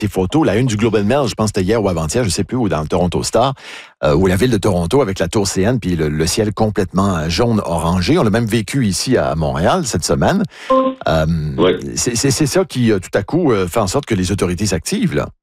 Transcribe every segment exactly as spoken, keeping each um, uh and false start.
tes photos, la une du Globe and Mail, je pense que c'était hier ou avant-hier, je sais plus, ou dans le Toronto Star, euh, ou la ville de Toronto avec la tour C N, puis le, le ciel complètement jaune-orangé. On l'a même vécu ici à Montréal cette semaine. Euh, ouais. c'est, c'est, c'est ça qui, tout à coup, fait en sorte que les autorités s'activent, là.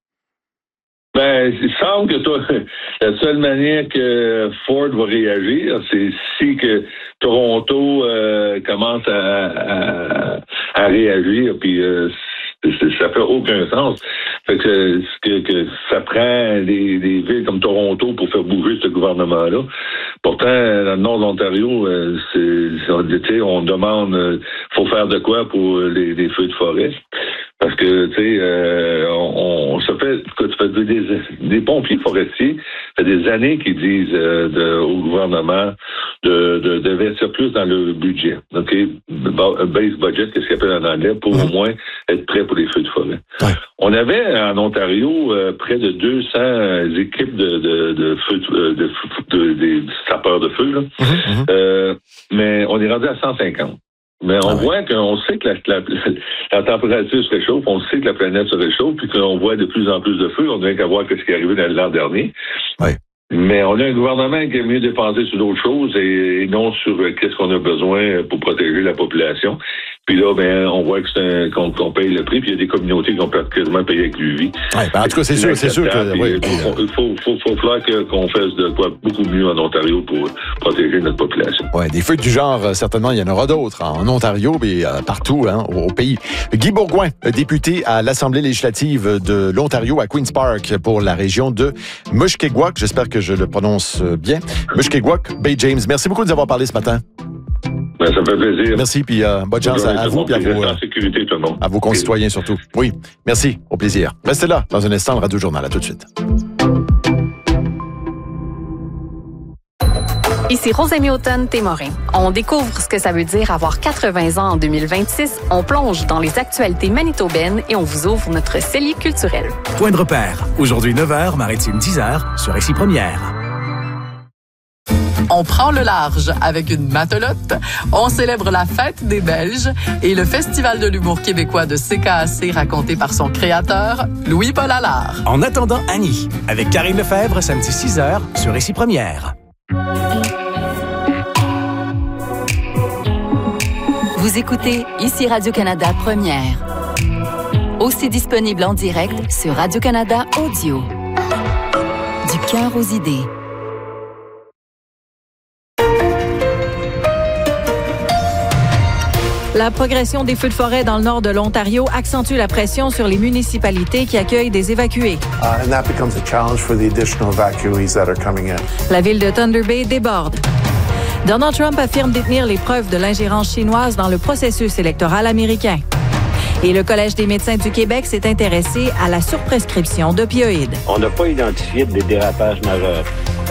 Ben, il semble que toi, la seule manière que Ford va réagir, c'est si que Toronto euh, commence à, à, à réagir, puis euh, ça fait aucun sens. Fait que, que, que ça prend des, des villes comme Toronto pour faire bouger ce gouvernement-là. Pourtant, dans le nord de l'Ontario, euh, c'est, on demande, euh, faut faire de quoi pour les, les feux de forêt. Parce que, tu sais, euh, on, on se fait, ça fait des, des pompiers forestiers, ça fait des années qu'ils disent euh, de, au gouvernement de, de, d'investir plus dans le budget, OK? Base budget, qu'est-ce qu'ils appellent en anglais, pour mmh. au moins être prêt pour les feux de forêt. Ouais. On avait en Ontario euh, près de deux cents équipes de, de, de feux de, de, de, de, de sapeurs de feu, là. Mmh. Euh, mais on est rendu à cent cinquante. Mais on ah oui. voit qu'on sait que la, la, la température se réchauffe, on sait que la planète se réchauffe, puis qu'on voit de plus en plus de feux. On n'a qu'à voir ce qui est arrivé dans l'an dernier. Oui. Mais on a un gouvernement qui est mieux dépensé sur d'autres choses et, et non sur euh, qu'est-ce qu'on a besoin pour protéger la population. Puis là, ben, on voit que c'est un, qu'on, qu'on paye le prix, puis il y a des communautés qui ont quasiment payé avec l'U V. Ouais, ben, en tout cas, c'est sûr, c'est sûr que... Il oui, faut, faut, faut, faut, faut falloir que, qu'on fasse de quoi beaucoup mieux en Ontario pour protéger notre population. Oui, des feux du genre, certainement, il y en aura d'autres en Ontario, mais euh, partout hein, au, au pays. Guy Bourgouin, député à l'Assemblée législative de l'Ontario à Queen's Park pour la région de Mushkegowuk. J'espère que je le prononce bien. Mushkegowuk, Bay James. Merci beaucoup de nous avoir parlé ce matin. Ben, ça me fait plaisir. Merci, puis euh, bonne chance à, à vous et à vos, en sécurité, tout le monde. à vos concitoyens surtout. Oui, merci, au plaisir. Restez là, dans un instant, le Radio Journal. À tout de suite. Ici Rosemée Automne-Témorin. On découvre ce que ça veut dire avoir quatre-vingts ans en deux mille vingt-six. On plonge dans les actualités manitobaines et on vous ouvre notre cellier culturel. Point de repère. Aujourd'hui neuf heures, Maritime dix heures, sur Récit Première. On prend le large avec une matelote, on célèbre la fête des Belges et le Festival de l'humour québécois de C K A C raconté par son créateur, Louis-Paul Allard. En attendant Annie, avec Karine Lefebvre, samedi six heures, sur Récit Première. Vous écoutez ici Radio-Canada Première. Aussi disponible en direct sur Radio-Canada Audio. Du cœur aux idées. La progression des feux de forêt dans le nord de l'Ontario accentue la pression sur les municipalités qui accueillent des évacués. Uh, and that becomes a challenge for the additional evacuees that are coming in. La ville de Thunder Bay déborde. Donald Trump affirme détenir les preuves de l'ingérence chinoise dans le processus électoral américain. Et le Collège des médecins du Québec s'est intéressé à la surprescription d'opioïdes. On n'a pas identifié de dérapage majeur.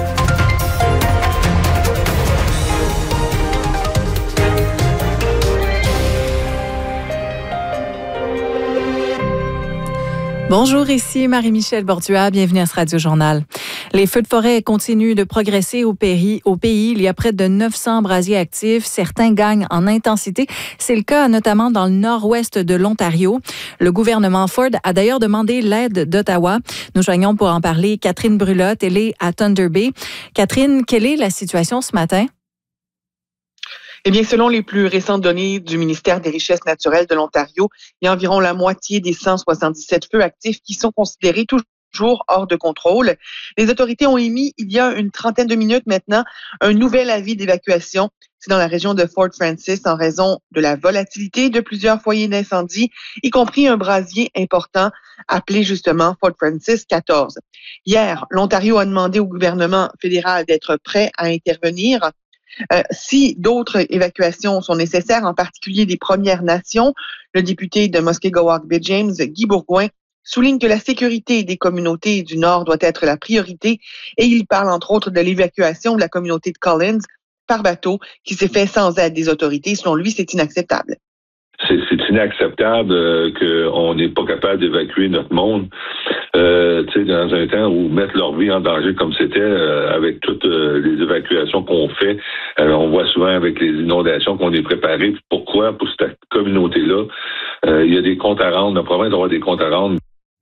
Bonjour, ici Marie-Michel Borduas. Bienvenue à ce Radio-Journal. Les feux de forêt continuent de progresser au pays. Au pays, il y a près de neuf cents brasiers actifs. Certains gagnent en intensité. C'est le cas notamment dans le nord-ouest de l'Ontario. Le gouvernement Ford a d'ailleurs demandé l'aide d'Ottawa. Nous joignons pour en parler Catherine Brulotte. Elle est à Thunder Bay. Catherine, quelle est la situation ce matin? Eh bien, selon les plus récentes données du ministère des Richesses naturelles de l'Ontario, il y a environ la moitié des cent soixante-dix-sept feux actifs qui sont considérés toujours hors de contrôle. Les autorités ont émis, il y a une trentaine de minutes maintenant, un nouvel avis d'évacuation. C'est dans la région de Fort Francis en raison de la volatilité de plusieurs foyers d'incendie, y compris un brasier important appelé justement Fort Francis quatorze. Hier, l'Ontario a demandé au gouvernement fédéral d'être prêt à intervenir. Euh, si d'autres évacuations sont nécessaires, en particulier des Premières Nations, le député de Mushkegowuk Bay James, Guy Bourgouin, souligne que la sécurité des communautés du Nord doit être la priorité et il parle entre autres de l'évacuation de la communauté de Collins par bateau qui s'est fait sans aide des autorités. Selon lui, c'est inacceptable. C'est, c'est inacceptable euh, qu'on n'est pas capable d'évacuer notre monde. Euh, tu sais, dans un temps où mettre leur vie en danger comme c'était euh, avec toutes euh, les évacuations qu'on fait, euh, on voit souvent avec les inondations qu'on est préparé. Pourquoi? Pour cette communauté-là, euh, il y a des comptes à rendre. La province doit avoir des comptes à rendre.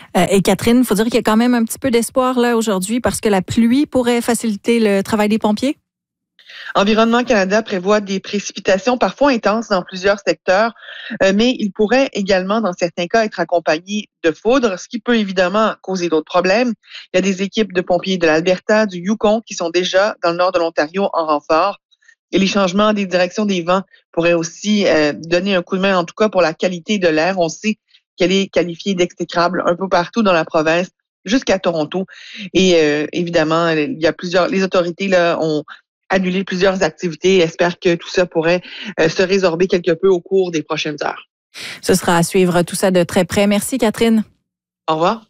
Euh, et Catherine, il faut dire qu'il y a quand même un petit peu d'espoir là aujourd'hui parce que la pluie pourrait faciliter le travail des pompiers? Environnement Canada prévoit des précipitations parfois intenses dans plusieurs secteurs, euh, mais il pourrait également, dans certains cas, être accompagné de foudre, ce qui peut évidemment causer d'autres problèmes. Il y a des équipes de pompiers de l'Alberta, du Yukon, qui sont déjà dans le nord de l'Ontario en renfort. Et les changements des directions des vents pourraient aussi euh, donner un coup de main, en tout cas pour la qualité de l'air. On sait qu'elle est qualifiée d'exécrable un peu partout dans la province, jusqu'à Toronto. Et euh, évidemment, il y a plusieurs, les autorités là ont annulé plusieurs activités et espèrent que tout ça pourrait euh, se résorber quelque peu au cours des prochaines heures. Ce sera à suivre tout ça de très près. Merci, Catherine. Au revoir.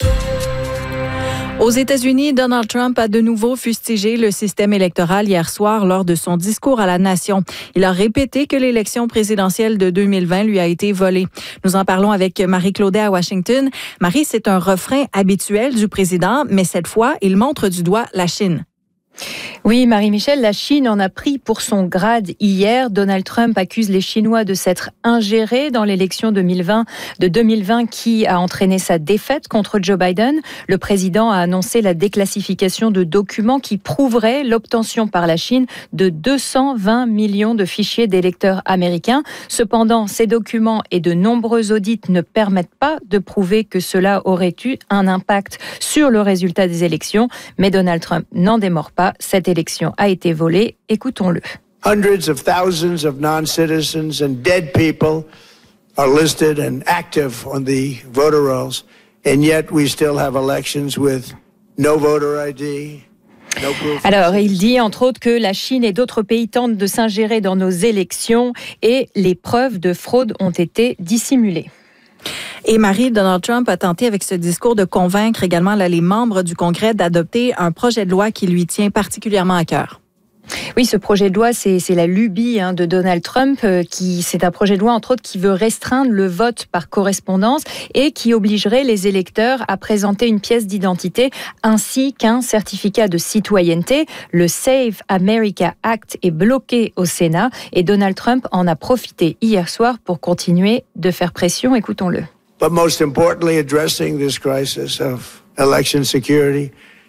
Aux États-Unis, Donald Trump a de nouveau fustigé le système électoral hier soir lors de son discours à la nation. Il a répété que l'élection présidentielle de deux mille vingt lui a été volée. Nous en parlons avec Marie-Claudette à Washington. Marie, c'est un refrain habituel du président, mais cette fois, il montre du doigt la Chine. Oui, Marie-Michel, la Chine en a pris pour son grade hier. Donald Trump accuse les Chinois de s'être ingérés dans l'élection deux mille vingt, de deux mille vingt qui a entraîné sa défaite contre Joe Biden. Le président a annoncé la déclassification de documents qui prouveraient l'obtention par la Chine de deux cent vingt millions de fichiers d'électeurs américains. Cependant, ces documents et de nombreux audits ne permettent pas de prouver que cela aurait eu un impact sur le résultat des élections. Mais Donald Trump n'en démord pas. Cette élection a été volée. Écoutons-le. Hundreds of thousands of non-citizens and dead people are listed and active on the voter rolls, and yet we still have elections with no voter I D. Alors, il dit entre autres que la Chine et d'autres pays tentent de s'ingérer dans nos élections et les preuves de fraude ont été dissimulées. Et Marie, Donald Trump a tenté avec ce discours de convaincre également là, les membres du Congrès d'adopter un projet de loi qui lui tient particulièrement à cœur. Oui, ce projet de loi, c'est, c'est la lubie hein, de Donald Trump. Euh, qui, c'est un projet de loi, entre autres, qui veut restreindre le vote par correspondance et qui obligerait les électeurs à présenter une pièce d'identité ainsi qu'un certificat de citoyenneté. Le Save America Act est bloqué au Sénat et Donald Trump en a profité hier soir pour continuer de faire pression. Écoutons-le. But most importantly, addressing this crisis of election security.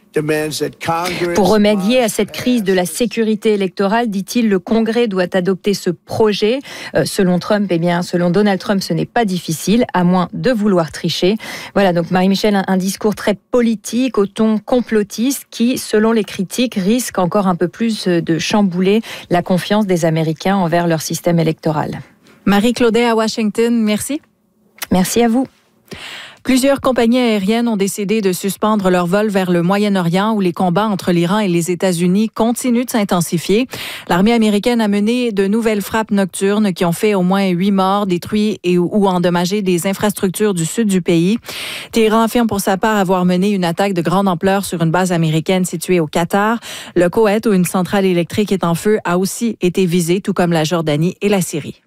Pour remédier à cette crise de la sécurité électorale, dit-il, le Congrès doit adopter ce projet. Euh, selon Trump, eh bien, selon Donald Trump, ce n'est pas difficile, à moins de vouloir tricher. Voilà, donc Marie-Michel, un, un discours très politique, au ton complotiste, qui, selon les critiques, risque encore un peu plus de chambouler la confiance des Américains envers leur système électoral. Marie-Claudette à Washington, merci. Merci à vous. Plusieurs compagnies aériennes ont décidé de suspendre leurs vols vers le Moyen-Orient où les combats entre l'Iran et les États-Unis continuent de s'intensifier. L'armée américaine a mené de nouvelles frappes nocturnes qui ont fait au moins huit morts, détruit et ou endommagé des infrastructures du sud du pays. Téhéran affirme pour sa part avoir mené une attaque de grande ampleur sur une base américaine située au Qatar. Le Koweït, où une centrale électrique est en feu, a aussi été visé, tout comme la Jordanie et la Syrie.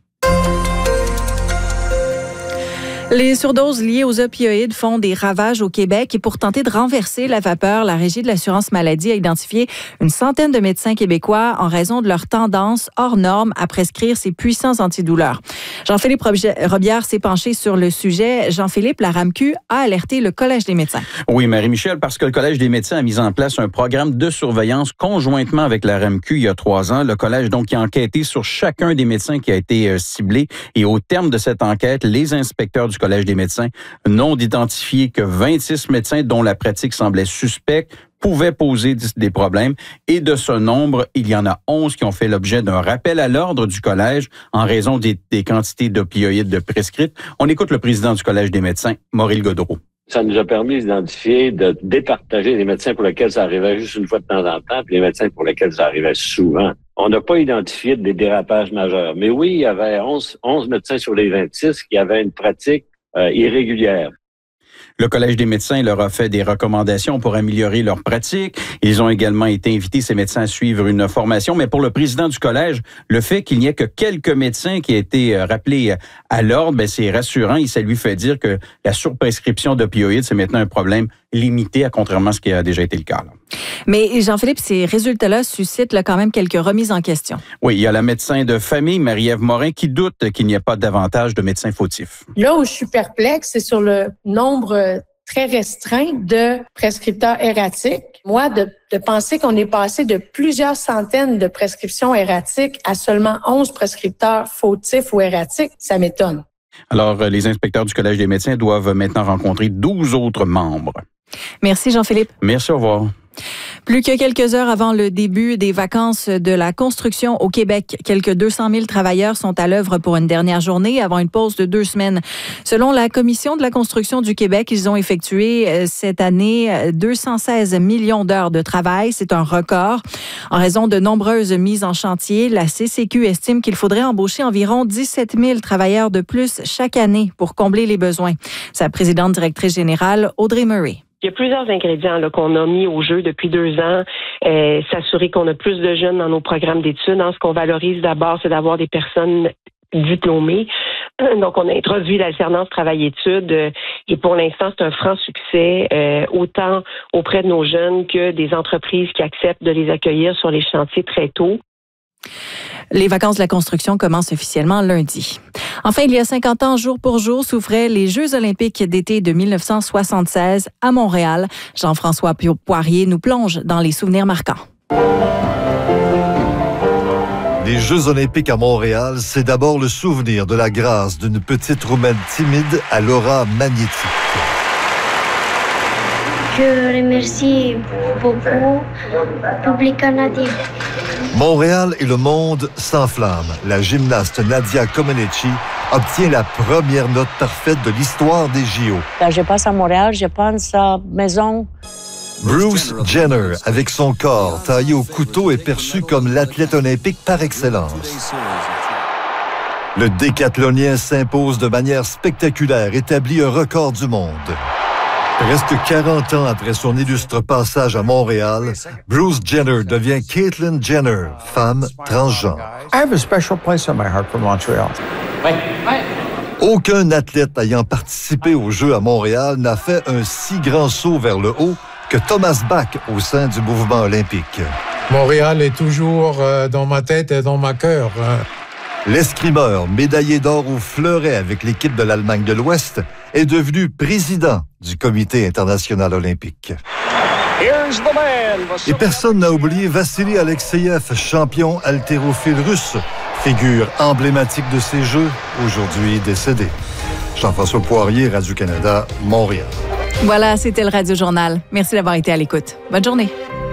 Les surdoses liées aux opioïdes font des ravages au Québec et pour tenter de renverser la vapeur, la Régie de l'assurance maladie a identifié une centaine de médecins québécois en raison de leur tendance hors norme à prescrire ces puissants antidouleurs. Jean-Philippe Robillard s'est penché sur le sujet. Jean-Philippe, la RAMQ a alerté le Collège des médecins. Oui, Marie-Michel, parce que le Collège des médecins a mis en place un programme de surveillance conjointement avec la RAMQ il y a trois ans. Le Collège, donc, qui a enquêté sur chacun des médecins qui a été euh, ciblé. Et au terme de cette enquête, les inspecteurs du Collège des médecins n'ont identifié que vingt-six médecins dont la pratique semblait suspecte, pouvaient poser des problèmes. Et de ce nombre, il y en a onze qui ont fait l'objet d'un rappel à l'ordre du Collège en raison des, des quantités d'opioïdes prescrites. On écoute le président du Collège des médecins, Maurice Gaudreau. Ça nous a permis d'identifier, de départager les médecins pour lesquels ça arrivait juste une fois de temps en temps, puis les médecins pour lesquels ça arrivait souvent. On n'a pas identifié des dérapages majeurs. Mais oui, il y avait onze, onze médecins sur les vingt-six qui avaient une pratique euh, irrégulière. Le Collège des médecins leur a fait des recommandations pour améliorer leur pratique. Ils ont également été invités, ces médecins, à suivre une formation. Mais pour le président du Collège, le fait qu'il n'y ait que quelques médecins qui aient été rappelés à l'ordre, ben c'est rassurant et ça lui fait dire que la surprescription d'opioïdes, c'est maintenant un problème limité, à contrairement à ce qui a déjà été le cas. Là. Mais Jean-Philippe, ces résultats-là suscitent là, quand même quelques remises en question. Oui, il y a la médecin de famille, Marie-Ève Morin, qui doute qu'il n'y ait pas davantage de médecins fautifs. Là où je suis perplexe, c'est sur le nombre très restreint de prescripteurs erratiques. Moi, de, de penser qu'on est passé de plusieurs centaines de prescriptions erratiques à seulement onze prescripteurs fautifs ou erratiques, ça m'étonne. Alors, les inspecteurs du Collège des médecins doivent maintenant rencontrer douze autres membres. Merci, Jean-Philippe. Merci, au revoir. Plus que quelques heures avant le début des vacances de la construction au Québec, quelques deux cent mille travailleurs sont à l'œuvre pour une dernière journée avant une pause de deux semaines. Selon la Commission de la construction du Québec, ils ont effectué cette année deux cent seize millions d'heures de travail. C'est un record. En raison de nombreuses mises en chantier, la C C Q estime qu'il faudrait embaucher environ dix-sept mille travailleurs de plus chaque année pour combler les besoins. Sa présidente directrice générale, Audrey Murray. Il y a plusieurs ingrédients là, qu'on a mis au jeu depuis deux ans. Euh, s'assurer qu'on a plus de jeunes dans nos programmes d'études. Hein, ce qu'on valorise d'abord, c'est d'avoir des personnes diplômées. Donc, on a introduit l'alternance travail-études euh, et pour l'instant, c'est un franc succès, euh, autant auprès de nos jeunes que des entreprises qui acceptent de les accueillir sur les chantiers très tôt. Les vacances de la construction commencent officiellement lundi. Enfin, il y a cinquante ans, jour pour jour, s'ouvraient les Jeux olympiques d'été de dix-neuf cent soixante-seize à Montréal. Jean-François Poirier nous plonge dans les souvenirs marquants. Les Jeux olympiques à Montréal, c'est d'abord le souvenir de la grâce d'une petite Roumaine timide à l'aura magnétique. Je remercie beaucoup le public canadien. Montréal et le monde s'enflamment. La gymnaste Nadia Comaneci obtient la première note parfaite de l'histoire des J O. Quand je passe à Montréal, je pense à maison. Bruce Jenner, avec son corps taillé au couteau, est perçu comme l'athlète olympique par excellence. Le décathlonien s'impose de manière spectaculaire, établit un record du monde. Presque quarante ans après son illustre passage à Montréal, Bruce Jenner devient Caitlyn Jenner, femme transgenre. I have a special place in my heart for Montreal. Aucun athlète ayant participé aux Jeux à Montréal n'a fait un si grand saut vers le haut que Thomas Bach au sein du mouvement olympique. Montréal est toujours euh, dans ma tête et dans ma cœur. Hein. L'escrimeur, médaillé d'or au fleuret avec l'équipe de l'Allemagne de l'Ouest, est devenu président du Comité international olympique. Et personne n'a oublié Vassili Alexeyev, champion haltérophile russe, figure emblématique de ces Jeux, aujourd'hui décédé. Jean-François Poirier, Radio-Canada, Montréal. Voilà, c'était le Radio Journal. Merci d'avoir été à l'écoute. Bonne journée.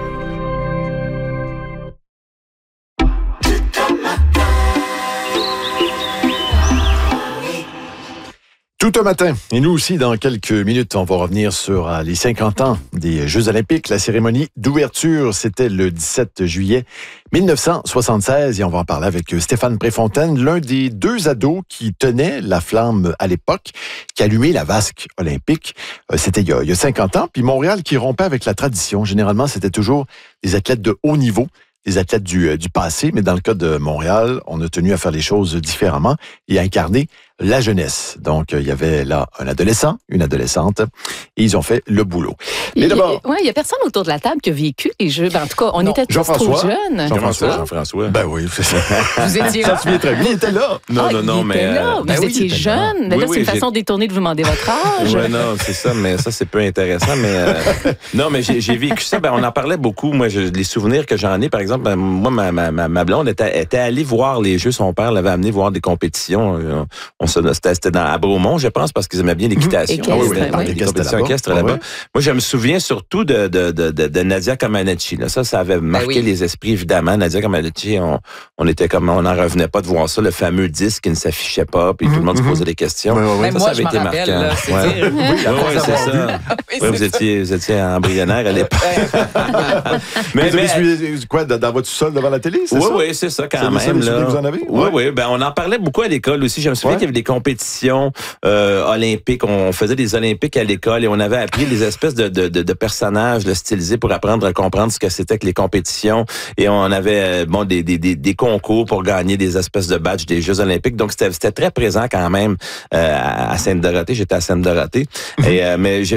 Tout un matin. Et nous aussi, dans quelques minutes, on va revenir sur euh, les cinquante ans des Jeux olympiques. La cérémonie d'ouverture, c'était le dix-sept juillet dix-neuf cent soixante-seize. Et on va en parler avec Stéphane Préfontaine, l'un des deux ados qui tenait la flamme à l'époque, qui allumait la vasque olympique. Euh, c'était il y, a, il y a cinquante ans. Puis Montréal qui rompait avec la tradition. Généralement, c'était toujours des athlètes de haut niveau, des athlètes du, du passé. Mais dans le cas de Montréal, on a tenu à faire les choses différemment et à incarner la jeunesse. Donc, euh, il y avait là un adolescent, une adolescente, et ils ont fait le boulot. Mais d'abord... Oui, il n'y a personne autour de la table qui a vécu les Jeux. Ben, en tout cas, on non, était tous trop jeunes. Jean-François. Jean-François. Ben oui, c'est ça. Vous étiez là? Ça se vient très bien. Il était là. Non, ah, non, non, mais... Là. Vous ben étiez oui, jeune. Mais oui, là, oui, c'est une façon détournée de vous demander votre âge. Oui, non, c'est ça, mais ça, c'est peu intéressant. Mais euh... non, mais j'ai, j'ai vécu ça. Ben, on en parlait beaucoup. Moi, je, les souvenirs que j'en ai, par exemple, ben, moi, ma, ma, ma, ma blonde était, était allée voir les Jeux. Son père l'avait amené voir des compétitions. On, on se, c'était, c'était dans à Bromont, je pense, parce qu'ils aimaient bien l'équitation. Équestre, ah oui, oui, les compétitions équestres là-bas. là-bas. Ah oui. Moi, je me souviens surtout de, de, de, de, de Nadia Comaneci. Là. Ça, ça avait marqué ben oui. les esprits, évidemment. Nadia Comaneci, on, on était comme, on n'en revenait pas de voir ça, le fameux disque qui ne s'affichait pas, puis mm-hmm. tout le monde se posait des questions. Oui, oui, oui. Ça, moi, ça avait été rappelle, marquant. Là, c'est ouais. oui, oui, oui, c'est ça. oui, c'est vous, étiez, vous étiez embryonnaire à l'époque. mais, mais vous avez quoi, dans votre sol devant la télé, c'est oui, ça? Oui, oui, c'est ça, quand c'est même. Ça, là. Vous en avez? Oui, oui. Ben, on en parlait beaucoup à l'école aussi. Je me souviens ouais. qu'il y avait des compétitions euh, olympiques. On faisait des olympiques à l'école et on avait appris des espèces de, de, de, de personnages là, stylisés pour apprendre à comprendre ce que c'était que les compétitions. Et on avait bon des, des, des, des concours pour gagner des espèces de badges des Jeux olympiques. Donc, c'était, c'était très présent quand même euh, à Sainte-Dorothée. J'étais à Sainte-Dorothée. Mm-hmm. Et, euh, mais je, je ne suis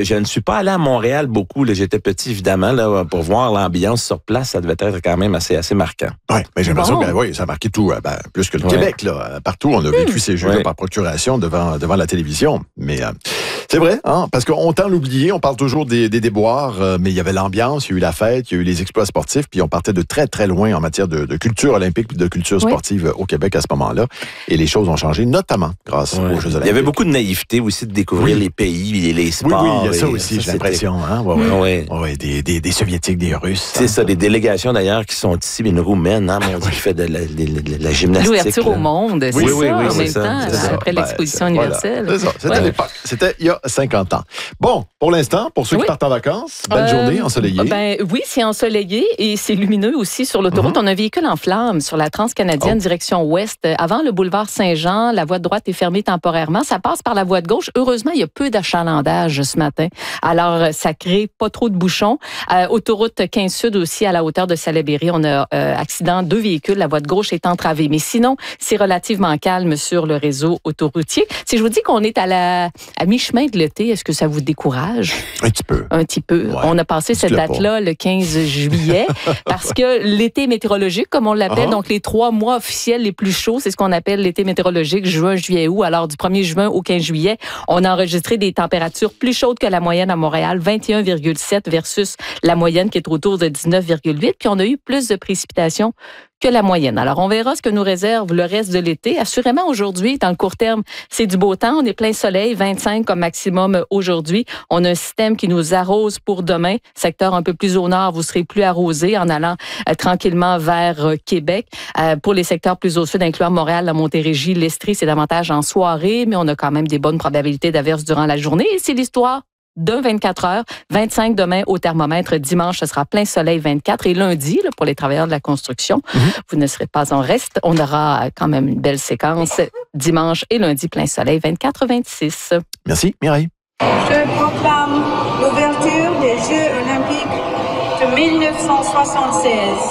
pas allé à Montréal beaucoup. Là. J'étais petit, évidemment, là, pour voir l'ambiance sur place. Ça devait être quand même assez, assez marquant. Oui, mais j'ai l'impression bon. que oui, ça a marqué tout, ben, plus que le Ouais. Québec. Là. Partout, on a vécu mmh. ces jeux-là ouais. par procuration devant, devant la télévision. Mais euh, c'est vrai, hein, parce qu'on tend à l'oublier. On parle toujours des, des déboires, euh, mais il y avait l'ambiance, il y a eu la fête, il y a eu les exploits sportifs, puis on partait de très, très loin en matière de, de culture olympique et de culture sportive oui. au Québec à ce moment-là. Et les choses ont changé, notamment grâce ouais. aux Jeux olympiques. Il y avait beaucoup de naïveté aussi de découvrir oui. les pays et les sports. Oui, oui, il y a ça aussi, ça, j'ai l'impression. Hein? Ouais, ouais. Ouais. Ouais, des, des, des Soviétiques, des Russes. C'est hein? ça, des délégations d'ailleurs qui sont ici, mais une roumaine, hein, mon Dieu, qui fait de la, de, de, de la gymnastique. L'ouverture au monde, c'est oui, ça, oui, oui, en même ça, temps, ça. après ben, l'exposition c'est, universelle. Voilà. C'est ça, c'était ouais. à l'époque. C'était il y a cinquante ans. Bon, pour l'instant, pour ceux oui. qui partent en vacances, belle euh, journée ensoleillée. Ben, oui, c'est ensoleillé et c'est lumineux aussi sur l'autoroute. Mm-hmm. On a un véhicule en flammes sur la Transcanadienne, oh. direction ouest. Avant le boulevard Saint-Jean, la voie de droite est fermée temporairement. Ça passe par la voie de gauche. Heureusement, il y a peu d'achalandage ce matin. Alors, ça crée pas trop de bouchons. Euh, autoroute quinze Sud aussi, à la hauteur de Salaberry, on a euh, accident, deux véhicules. La voie de gauche est entravée. Mais sinon, c'est relativement calme sur le réseau autoroutier. Si je vous dis qu'on est à la à mi-chemin de l'été, est-ce que ça vous décourage? Un petit peu. Un petit peu. Ouais. On a passé cette date-là le quinze juillet parce que l'été météorologique, comme on l'appelle, uh-huh. donc les trois mois officiels les plus chauds, c'est ce qu'on appelle l'été météorologique, juin, juillet, août. Alors, du premier juin au quinze juillet, on a enregistré des températures plus chaudes que la moyenne à Montréal, vingt et un virgule sept versus la moyenne qui est autour de dix-neuf virgule huit. Puis on a eu plus de précipitations que la moyenne. Alors, on verra ce que nous réserve le reste de l'été. Assurément, aujourd'hui, dans le court terme, c'est du beau temps. On est plein soleil, vingt-cinq comme maximum aujourd'hui. On a un système qui nous arrose pour demain. Secteur un peu plus au nord, vous serez plus arrosé en allant euh, tranquillement vers euh, Québec. Euh, pour les secteurs plus au sud, incluant Montréal, la Montérégie, l'Estrie, c'est davantage en soirée, mais on a quand même des bonnes probabilités d'averses durant la journée. Et c'est l'histoire d'un vingt-quatre heures, vingt-cinq demain au thermomètre. Dimanche, ce sera plein soleil vingt-quatre. Et lundi, là, pour les travailleurs de la construction, mm-hmm. vous ne serez pas en reste. On aura quand même une belle séquence. Dimanche et lundi, plein soleil vingt-quatre vingt-six. Merci, Mireille. Je proclame l'ouverture des Jeux olympiques de mille neuf cent soixante-seize,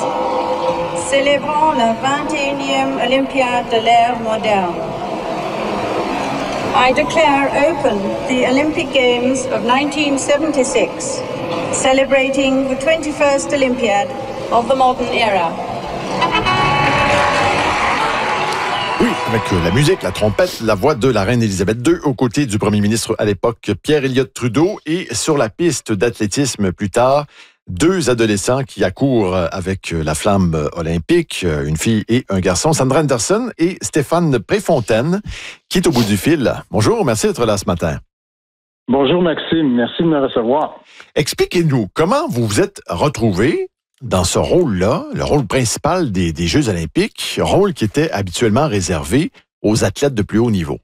célébrant la vingt et unième Olympiade de l'ère moderne. I declare open the Olympic Games of nineteen seventy-six, celebrating the twenty-first Olympiad of the modern era. Oui, avec la musique, la trompette, la voix de la reine Élisabeth deux aux côtés du premier ministre à l'époque, Pierre Elliott Trudeau, et sur la piste d'athlétisme plus tard, deux adolescents qui accourent avec la flamme olympique, une fille et un garçon, Sandra Anderson et Stéphane Préfontaine, qui est au bout du fil. Bonjour, merci d'être là ce matin. Bonjour Maxime, merci de me recevoir. Expliquez-nous, comment vous vous êtes retrouvés dans ce rôle-là, le rôle principal des, des Jeux olympiques, rôle qui était habituellement réservé aux athlètes de plus haut niveau?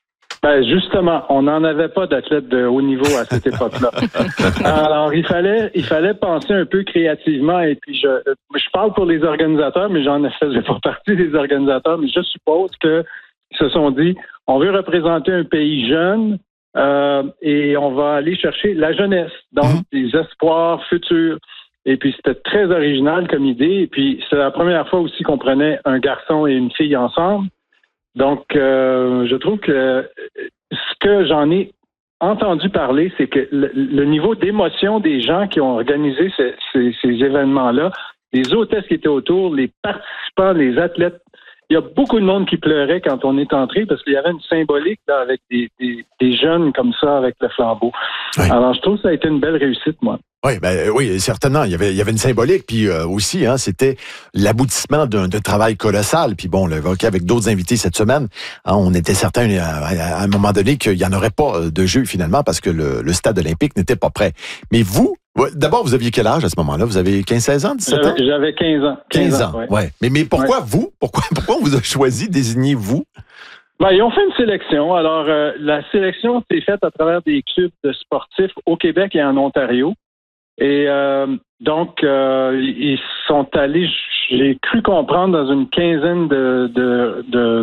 Ben justement, on n'en avait pas d'athlètes de haut niveau à cette époque-là. Alors, il fallait, il fallait penser un peu créativement. Et puis, je, je parle pour les organisateurs, mais j'en faisais pas partie des organisateurs. Mais je suppose qu'ils se sont dit, on veut représenter un pays jeune euh, et on va aller chercher la jeunesse, donc des espoirs futurs. Et puis, c'était très original comme idée. Et puis, c'est la première fois aussi qu'on prenait un garçon et une fille ensemble. Donc, euh, je trouve que ce que j'en ai entendu parler, c'est que le, le niveau d'émotion des gens qui ont organisé ces, ces, ces événements-là, les hôtesses qui étaient autour, les participants, les athlètes, il y a beaucoup de monde qui pleurait quand on est entré parce qu'il y avait une symbolique là, avec des, des, des jeunes comme ça avec le flambeau. Oui. Alors, je trouve que ça a été une belle réussite, moi. Oui, ben oui, certainement. Il y avait, il y avait une symbolique, puis euh, aussi, hein, c'était l'aboutissement d'un, d'un travail colossal. Puis bon, on l'a évoqué avec d'autres invités cette semaine. Hein, on était certains à, à un moment donné qu'il n'y en aurait pas de jeu finalement parce que le, le stade olympique n'était pas prêt. Mais vous, d'abord, vous aviez quel âge à ce moment-là? Vous avez quinze seize ans, dix-sept ans? J'avais, j'avais quinze ans. quinze ans, oui. Ouais. Mais, mais pourquoi ouais. vous? Pourquoi, pourquoi on vous a choisi, désigné vous? Ben, ils ont fait une sélection. Alors, euh, la sélection s'est faite à travers des clubs de sportifs au Québec et en Ontario. Et euh, donc, euh, ils sont allés, j'ai cru comprendre, dans une quinzaine de, de, de,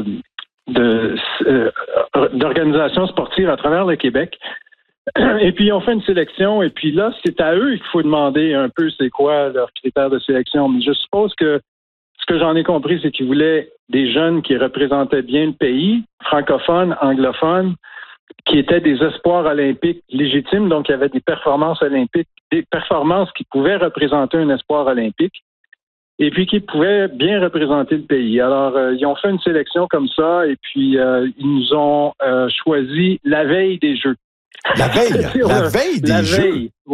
de, euh, d'organisations sportives à travers le Québec. Et puis, ils ont fait une sélection. Et puis là, c'est à eux qu'il faut demander un peu c'est quoi leurs critères de sélection. Mais je suppose que ce que j'en ai compris, c'est qu'ils voulaient des jeunes qui représentaient bien le pays, francophones, anglophones, qui étaient des espoirs olympiques légitimes, donc il y avait des performances olympiques, des performances qui pouvaient représenter un espoir olympique, et puis qui pouvaient bien représenter le pays. Alors, euh, ils ont fait une sélection comme ça, et puis euh, ils nous ont euh, choisi la veille des Jeux. La veille? La veille des la Jeux? veille.